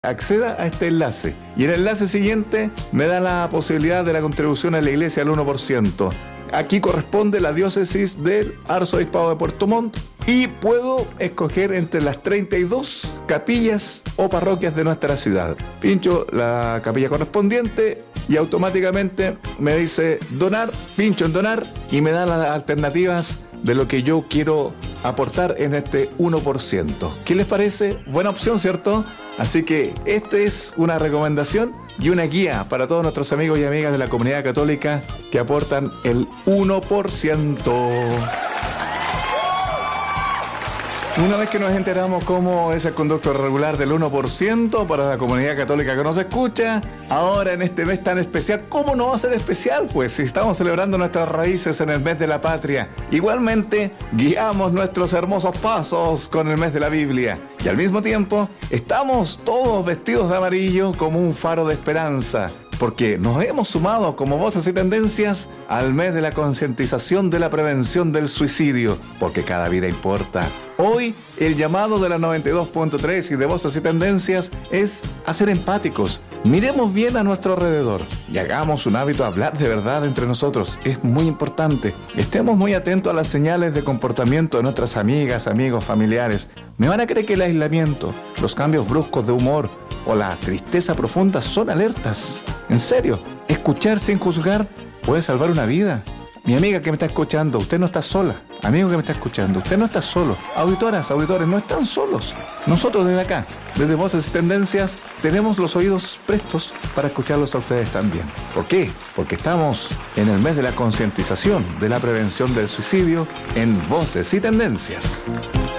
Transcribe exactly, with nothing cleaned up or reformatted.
acceda a este enlace y en el enlace siguiente me da la posibilidad de la contribución a la iglesia al uno por ciento. Aquí corresponde la diócesis del Arzobispado de Puerto Montt y puedo escoger entre las treinta y dos capillas o parroquias de nuestra ciudad. Pincho la capilla correspondiente y automáticamente me dice donar, pincho en donar y me da las alternativas de lo que yo quiero aportar en este uno por ciento. ¿Qué les parece? Buena opción, ¿cierto? Así que esta es una recomendación y una guía para todos nuestros amigos y amigas de la comunidad católica que aportan el uno por ciento. Una vez que nos enteramos cómo es el conducto regular del uno por ciento para la comunidad católica que nos escucha, ahora en este mes tan especial, ¿cómo no va a ser especial? Pues si estamos celebrando nuestras raíces en el mes de la patria, igualmente guiamos nuestros hermosos pasos con el mes de la Biblia y al mismo tiempo estamos todos vestidos de amarillo como un faro de esperanza, porque nos hemos sumado como Voces y Tendencias al mes de la concientización de la prevención del suicidio, porque cada vida importa. Hoy, el llamado de la noventa y dos punto tres y de Voces y Tendencias es a ser empáticos. Miremos bien a nuestro alrededor y hagamos un hábito hablar de verdad entre nosotros. Es muy importante. Estemos muy atentos a las señales de comportamiento de nuestras amigas, amigos, familiares. Me van a creer que el aislamiento, los cambios bruscos de humor o la tristeza profunda son alertas. En serio, escuchar sin juzgar puede salvar una vida. Mi amiga que me está escuchando, usted no está sola. Amigo que me está escuchando, usted no está solo. Auditoras, auditores, no están solos. Nosotros desde acá, desde Voces y Tendencias, tenemos los oídos prestos para escucharlos a ustedes también. ¿Por qué? Porque estamos en el mes de la concientización de la prevención del suicidio en Voces y Tendencias.